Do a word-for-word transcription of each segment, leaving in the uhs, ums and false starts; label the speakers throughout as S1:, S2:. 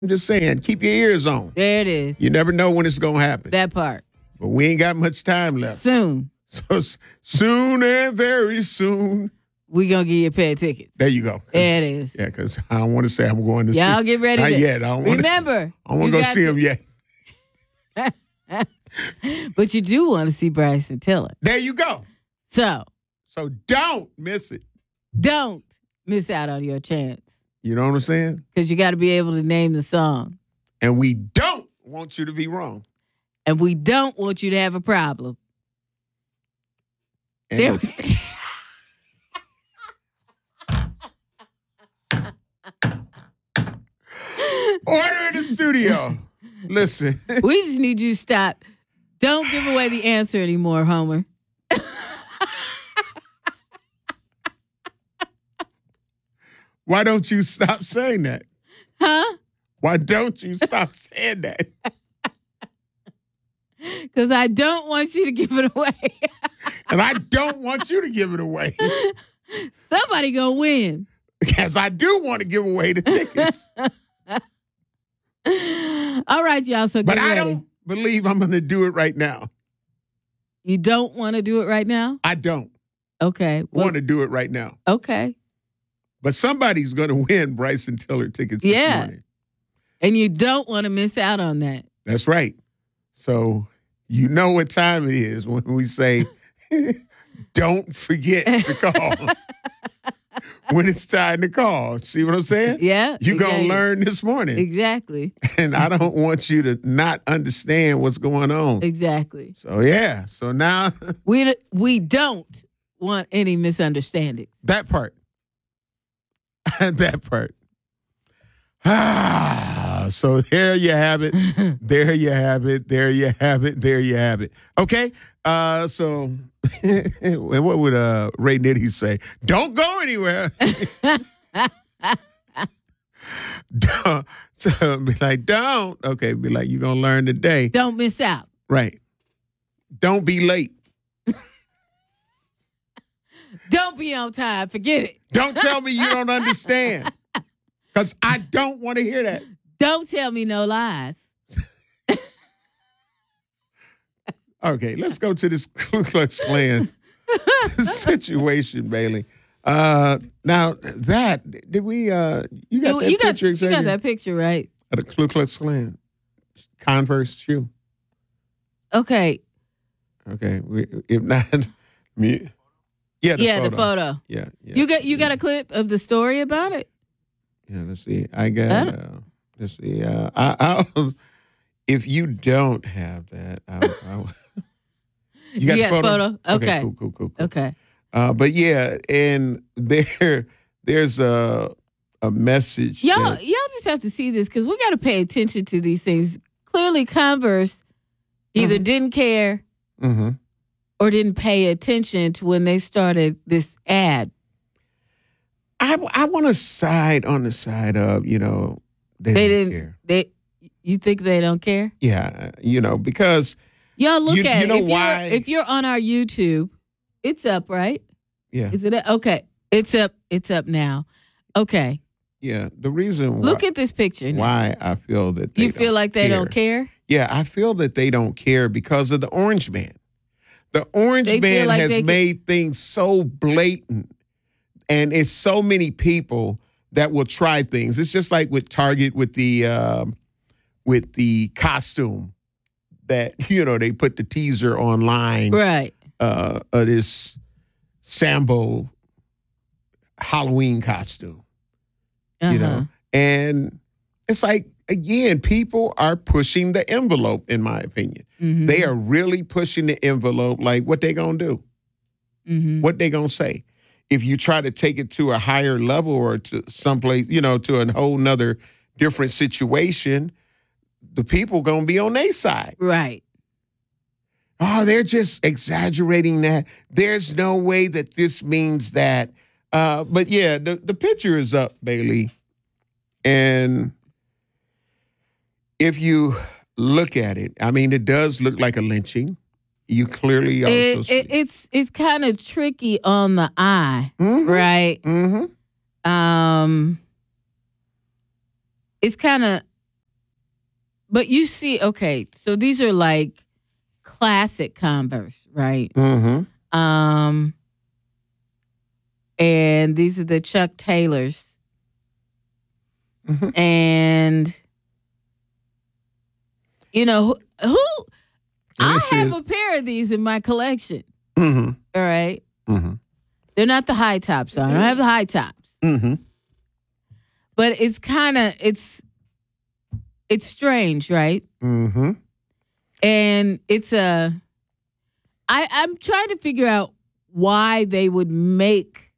S1: I'm just saying, keep your ears on.
S2: There it is.
S1: You never know when it's going to happen.
S2: That part.
S1: But we ain't got much time left.
S2: Soon.
S1: So soon and very soon.
S2: We going to give you a pair of tickets.
S1: There you go.
S2: There it is.
S1: Yeah, because I don't want to say I'm going to
S2: Y'all
S1: see.
S2: get ready.
S1: Not
S2: to,
S1: yet. I don't wanna,
S2: remember.
S1: I don't want to go see
S2: to,
S1: him yet.
S2: But you do want to see Bryson Tiller.
S1: There you go.
S2: So.
S1: So don't miss it.
S2: Don't miss out on your chance.
S1: You know what I'm saying?
S2: Because you got to be able to name the song.
S1: And we don't want you to be wrong.
S2: And we don't want you to have a problem.
S1: And
S2: there
S1: Order in the studio. Listen.
S2: We just need you to stop. Don't give away the answer anymore, Homer.
S1: Why don't you stop saying that?
S2: Huh?
S1: Why don't you stop saying that?
S2: Because I don't want you to give it away.
S1: And I don't want you to give it away.
S2: Somebody gonna win.
S1: Because I do want to give away the tickets.
S2: All right, y'all, so get
S1: But I
S2: ready.
S1: don't believe I'm going to do it right now.
S2: You don't want to do it right now?
S1: I don't
S2: Okay. Well,
S1: want to do it right now.
S2: okay.
S1: But somebody's going to win Bryson Tiller tickets this
S2: Yeah.
S1: morning.
S2: And you don't want to miss out on that.
S1: That's right. So you know what time it is when we say, don't forget to call. When it's time to call. See what I'm saying?
S2: Yeah.
S1: You're going
S2: exactly.
S1: to learn this morning.
S2: Exactly.
S1: And I don't want you to not understand what's going on.
S2: Exactly.
S1: So, yeah. So now,
S2: We we don't want any misunderstandings.
S1: that part. that part. Ah, so there you have it. There you have it. There you have it. There you have it. Okay. Uh, so what would uh, Ray Nitty say? Don't go anywhere. Don't. So be like, don't. Okay, be like, you're going to learn today.
S2: Don't miss out.
S1: Right. Don't be late.
S2: Don't be on time. Forget it.
S1: Don't tell me you don't understand. Because I don't want to hear that.
S2: Don't tell me no lies.
S1: Okay, let's go to this Ku Klux Klan situation, Bailey. Uh, now, that, did we, uh, you got
S2: You,
S1: that
S2: you got,
S1: picture,
S2: you got
S1: Xavier?
S2: that picture, right?
S1: Of the Ku Klux Klan. Converse shoe.
S2: Okay.
S1: Okay, we, if not, me, yeah, the
S2: yeah,
S1: photo.
S2: the photo.
S1: Yeah, yeah.
S2: You got you
S1: yeah.
S2: got a clip of the story about it?
S1: Yeah, let's see. I got,
S2: I
S1: uh, let's see. Uh, I, I'll, if you don't have that, I'll, I'll you got
S2: You
S1: the
S2: got
S1: photo?
S2: the photo? Okay.
S1: Cool, cool, cool, cool.
S2: Okay.
S1: Uh, but yeah, and there, there's a a message.
S2: Y'all
S1: that,
S2: y'all just have to see this because we got to pay attention to these things. Clearly, Converse either
S1: Mhm.
S2: didn't care
S1: mm-hmm.
S2: or didn't pay attention to when they started this ad.
S1: I I want to side on the side of, you know, they,
S2: They
S1: don't
S2: didn't.
S1: care.
S2: They. You think they don't care?
S1: Yeah, you know, because
S2: Y'all look
S1: You-
S2: at
S1: you
S2: it.
S1: know
S2: if
S1: why-
S2: You're, if you're on our YouTube, it's up, right?
S1: yeah,
S2: Is it okay? It's up. It's up now. Okay.
S1: yeah. The reason
S2: Look
S1: why,
S2: at this picture. Now.
S1: why I feel that they
S2: You feel
S1: don't
S2: like they
S1: care.
S2: don't care?
S1: Yeah, I feel that they don't care because of the Orange Man. The Orange
S2: They feel
S1: Man
S2: like
S1: has
S2: they can-
S1: made things so blatant, and it's so many people that will try things. It's just like with Target with the um, with the costume that, you know, they put the teaser online
S2: Right.
S1: uh, of this Sambo Halloween costume,
S2: Uh-huh.
S1: you know, and it's like, again, people are pushing the envelope, in my opinion.
S2: Mhm.
S1: They are really pushing the envelope. Like, what they gonna do?
S2: Mhm.
S1: What they gonna say? If you try to take it to a higher level or to someplace, you know, to a whole nother different situation, the people gonna be on their side.
S2: Right.
S1: Oh, they're just exaggerating that. There's no way that this means that. Uh, but yeah, the, the picture is up, Bailey. And if you look at it, I mean, it does look like a lynching. You clearly also
S2: It,
S1: see.
S2: it, it's it's kind of tricky on the eye,
S1: Mhm.
S2: right?
S1: Mm-hmm.
S2: Um, it's kind of but you see, okay, so these are like classic Converse, right?
S1: Mm-hmm.
S2: Um, and these are the Chuck Taylors.
S1: Mm-hmm.
S2: And, you know, who, who I
S1: this
S2: have
S1: is-
S2: a pair of these in my collection.
S1: Mm-hmm.
S2: All right.
S1: Mm-hmm.
S2: They're not the high tops, so I don't have the high tops.
S1: Mm-hmm.
S2: But it's kind of, it's, it's strange, right?
S1: Mm-hmm.
S2: And it's a, I, I'm trying to figure out why they would make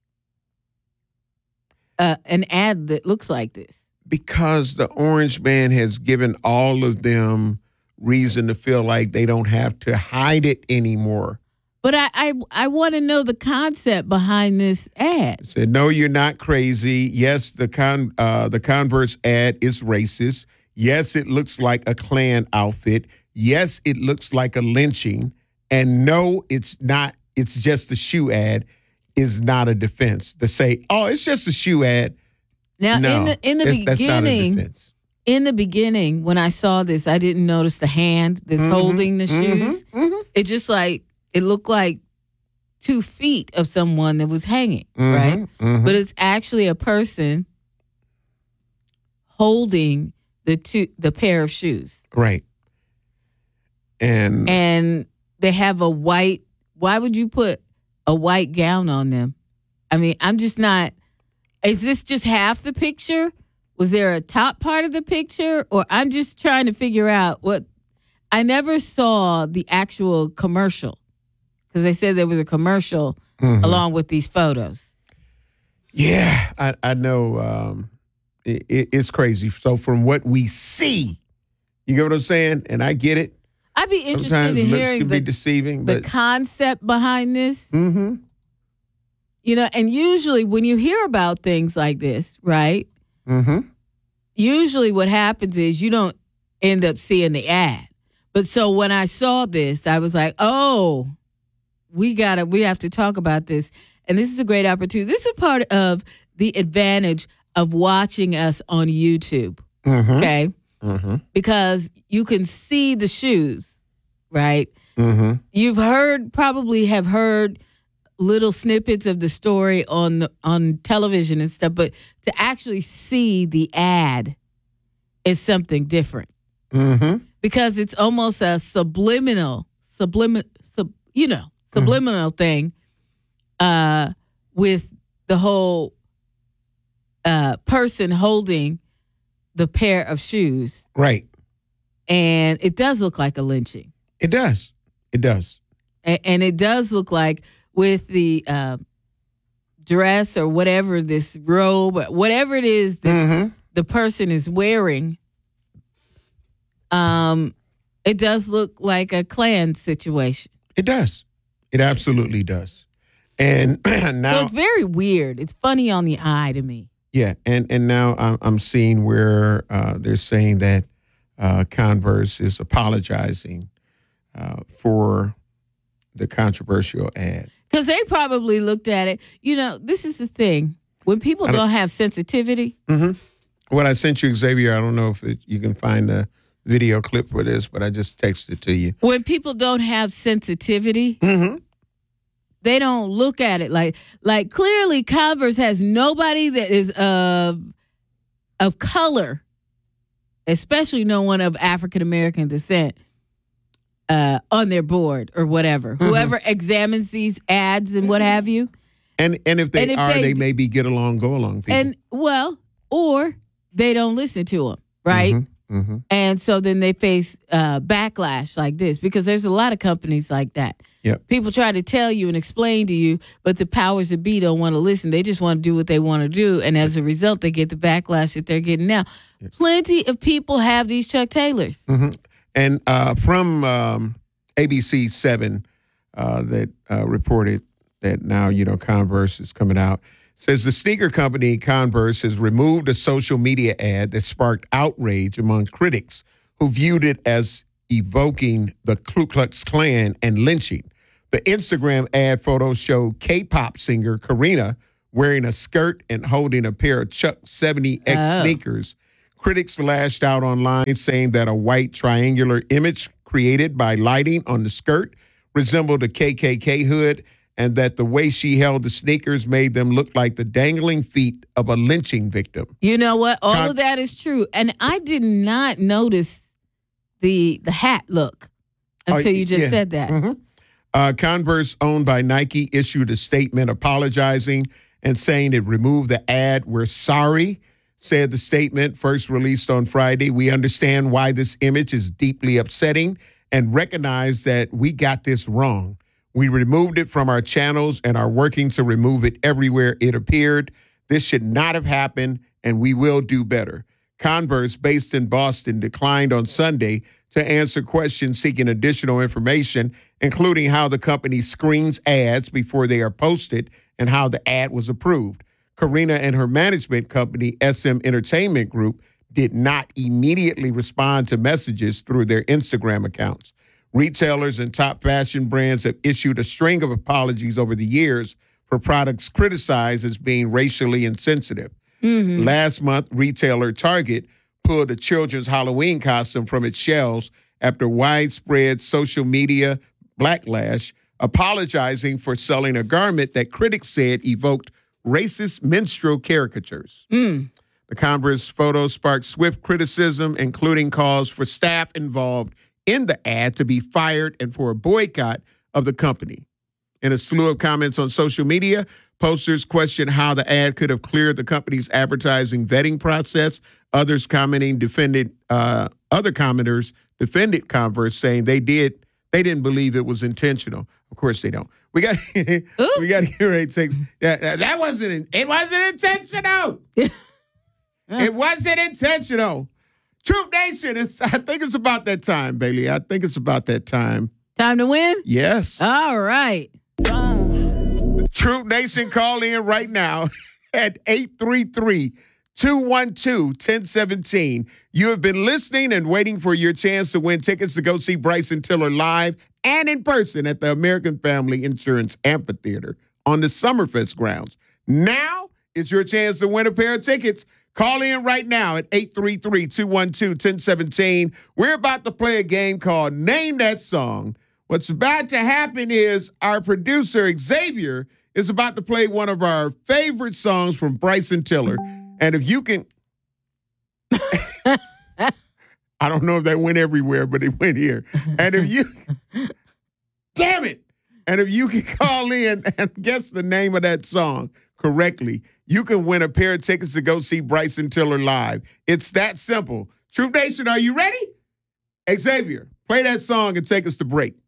S2: uh, an ad that looks like this.
S1: Because the Orange Man has given all of them reason to feel like they don't have to hide it anymore.
S2: But I, I, I want to know the concept behind this ad.
S1: Said, no, you're not crazy. Yes, the con uh, the Converse ad is racist. Yes, it looks like a Klan outfit. Yes, it looks like a lynching. And no, it's not. It's just a shoe ad is not a defense. To say, oh, it's just a shoe ad.
S2: Now,
S1: no,
S2: in the in the
S1: that's, that's not a
S2: beginning,
S1: defense.
S2: in the beginning, when I saw this, I didn't notice the hand that's
S1: Mhm,
S2: holding the
S1: mhm,
S2: shoes.
S1: mhm.
S2: It just like it looked like two feet of someone that was hanging,
S1: Mhm,
S2: right?
S1: mhm.
S2: But it's actually a person holding the two the pair of shoes,
S1: Right. And,
S2: and they have a white. Why would you put a white gown on them? I mean, I'm just not. Is this just half the picture? Was there a top part of the picture? Or I'm just trying to figure out what. I never saw the actual commercial because they said there was a commercial
S1: Mhm.
S2: along with these photos.
S1: yeah, I, I know um, it, it, it's crazy. So from what we see, you get what I'm saying? And I get it.
S2: I'd be interested
S1: Sometimes
S2: in
S1: looks
S2: hearing
S1: can be
S2: the,
S1: deceiving,
S2: the
S1: but
S2: concept behind this.
S1: mm-hmm.
S2: You know, and usually when you hear about things like this, right?
S1: Mm-hmm.
S2: Usually what happens is you don't end up seeing the ad. But so when I saw this, I was like, oh, we gotta, we have to talk about this. And this is a great opportunity. This is part of the advantage of watching us on YouTube,
S1: Mm-hmm.
S2: okay?
S1: Mm-hmm.
S2: Because you can see the shoes, right?
S1: Mm-hmm.
S2: You've heard, probably have heard little snippets of the story on the, on television and stuff, but to actually see the ad is something different
S1: Mm-hmm.
S2: because it's almost a subliminal, subliminal, sub, you know, subliminal thing uh, with the whole uh, person holding the pair of shoes,
S1: Right.
S2: and it does look like a lynching.
S1: It does. It does.
S2: A- And it does look like with the uh, dress or whatever, this robe, whatever it is that
S1: Mm-hmm.
S2: the person is wearing, um, it does look like a Klan situation.
S1: It does. It absolutely does. And
S2: So
S1: now,
S2: it's very weird. It's funny on the eye to me.
S1: yeah, and and now I'm I'm seeing where uh, they're saying that uh, Converse is apologizing uh, for the controversial ad.
S2: Because they probably looked at it. You know, this is the thing. When people
S1: I don't-
S2: don't have sensitivity,
S1: Mm-hmm. What I sent you, Xavier, I don't know if it, you can find a video clip for this, but I just texted to you.
S2: when people don't have sensitivity,
S1: Mm-hmm.
S2: they don't look at it like like clearly Converse has nobody that is of of color, especially no one of African American descent, uh, on their board or whatever.
S1: Mm-hmm.
S2: Whoever examines these ads and what have you,
S1: And and if they
S2: And if
S1: are,
S2: they
S1: they,
S2: d-
S1: maybe get along, go along people.
S2: and well, or they don't listen to them, right?
S1: Mm-hmm. Mm-hmm.
S2: And so then they face uh, backlash like this because there's a lot of companies like that.
S1: Yep.
S2: People try to tell you and explain to you, but the powers that be don't want to listen. They just want to do what they want to do. And as a result, they get the backlash that they're getting now. Plenty of people have these Chuck Taylors.
S1: Mm-hmm. And uh, from um, A B C seven uh, that uh, reported that now, you know, Converse is coming out, says the sneaker company Converse has removed a social media ad that sparked outrage among critics who viewed it as evoking the Ku Klux Klan and lynching. The Instagram ad photos show K-pop singer Karina wearing a skirt and holding a pair of Chuck seventy X
S2: Oh.
S1: sneakers. Critics lashed out online saying that a white triangular image created by lighting on the skirt resembled a K K K hood, and that the way she held the sneakers made them look like the dangling feet of a lynching victim.
S2: You know what? All
S1: Con-
S2: of that is true. And I did not notice the the hat look until
S1: Oh,
S2: you just
S1: yeah.
S2: said that.
S1: Mhm. Uh, Converse, owned by Nike, issued a statement apologizing and saying it removed the ad. We're sorry, said the statement, first released on Friday. We understand why this image is deeply upsetting and recognize that we got this wrong. We removed it from our channels and are working to remove it everywhere it appeared. This should not have happened, and we will do better. Converse, based in Boston, declined on Sunday to answer questions seeking additional information, including how the company screens ads before they are posted and how the ad was approved. Karina and her management company, S M Entertainment Group, did not immediately respond to messages through their Instagram accounts. Retailers and top fashion brands have issued a string of apologies over the years for products criticized as being racially insensitive. Mm-hmm. Last month, retailer Target pulled a children's Halloween costume from its shelves after widespread social media backlash, apologizing for selling a garment that critics said evoked racist minstrel caricatures.
S2: Mm.
S1: The Converse photo sparked swift criticism, including calls for staff involved in the ad to be fired and for a boycott of the company. In a slew of comments on social media, posters questioned how the ad could have cleared the company's advertising vetting process. Others commenting defended uh, other commenters defended Converse, saying they did they didn't believe it was intentional. Of course they don't. We got we got to hear it takes that that wasn't it wasn't intentional. It wasn't intentional. Troop Nation, it's, I think it's about that time, Bailey. I think it's about that time.
S2: Time to win?
S1: Yes.
S2: All right.
S1: Troop Nation, call in right now at eight three three, two one two, one zero one seven. You have been listening and waiting for your chance to win tickets to go see Bryson Tiller live and in person at the American Family Insurance Amphitheater on the Summerfest grounds. Now is your chance to win a pair of tickets. Call in right now at eight three three, two one two, one zero one seven. We're about to play a game called Name That Song. What's about to happen is our producer, Xavier, is about to play one of our favorite songs from Bryson Tiller. And if you can... I don't know if that went everywhere, but it went here. And if you... Damn it! And if you can call in and guess the name of that song correctly, you can win a pair of tickets to go see Bryson Tiller live. It's that simple. Troop Nation, are you ready? Xavier, play that song and take us to break.